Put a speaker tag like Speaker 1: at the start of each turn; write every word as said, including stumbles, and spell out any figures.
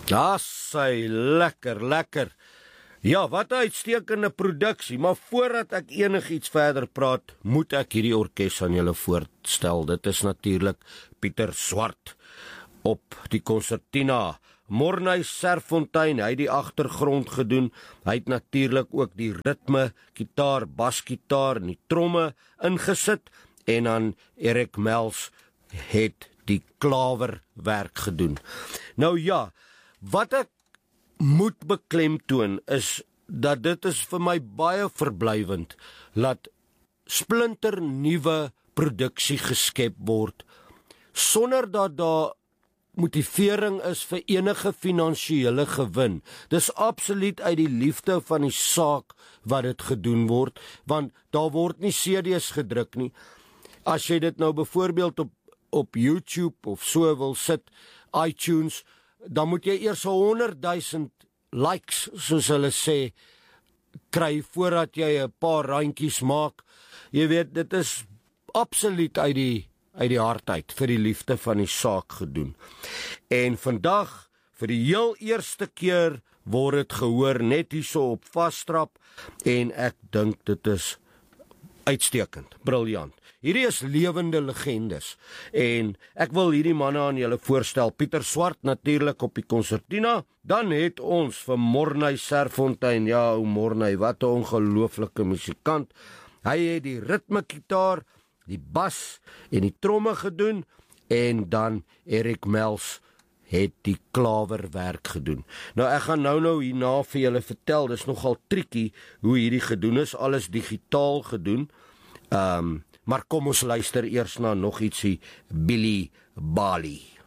Speaker 1: Ja, sy, lekker, lekker. Ja, wat 'n uitstekende produksie, maar voordat ek enigiets verder praat, moet ek hierdie orkes aan julle voorstel. Dit is natuurlik Pieter Swart op die konsertina. Mornay Serfontein, hy het die agtergrond gedoen. Hy het natuurlik ook die ritme, gitaar, basgitaar en die tromme ingesit en dan Eric Mels het die klawerwerk gedoen. Nou ja, wat ek moet beklemtoon is dat dit is vir my baie verblywend dat splinter nuwe produksie geskep word sonder dat daar motivering is vir enige finansiële gewin. Dis absoluut uit die liefde van die saak wat dit gedoen word, want daar word nie C D's gedruk nie. As jy dit nou byvoorbeeld op op YouTube of so wil sit, iTunes, dan moet jy eers honderd duisend likes, soos hulle sê, kry voordat jy 'n paar randjies maak. Jy weet, dit is absoluut uit die uit die hart uit vir die liefde van die saak gedoen. En vandag, vir die heel eerste keer, word dit gehoor net hierso op Vastrap, en ek dink dit is uitstekend, briljant. Hierdie is lewende legendes, en ek wil hierdie manne aan julle voorstel. Pieter Swart natuurlik op die konsertina, dan het ons vir Mornay Serfontein, ja, ou Mornay, wat 'n ongelooflike musikant. Hy het die ritmegitaar, die bas en die tromme gedoen, en dan Eric Mels het die klawerwerk gedoen. Nou ek gaan nou nou hierna vir julle vertel, dis nogal tricky hoe hierdie gedoen is, alles digitaal gedoen. Um, maar kom ons luister eers na nog ietsie Billy Bali.